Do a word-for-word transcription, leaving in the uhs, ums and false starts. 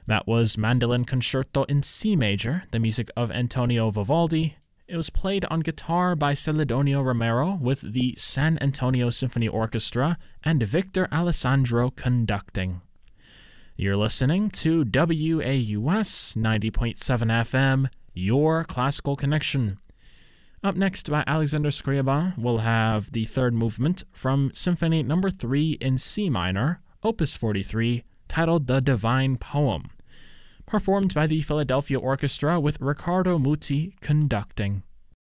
That was Mandolin Concerto in C major, the music of Antonio Vivaldi. It was played on guitar by Celedonio Romero with the San Antonio Symphony Orchestra and Victor Alessandro conducting. You're listening to W A U S ninety point seven F M, your classical connection. Up next by Alexander Scriabin, we'll have the third movement from Symphony Number three in C minor, Opus forty-three, titled The Divine Poem, performed by the Philadelphia Orchestra with Riccardo Muti conducting.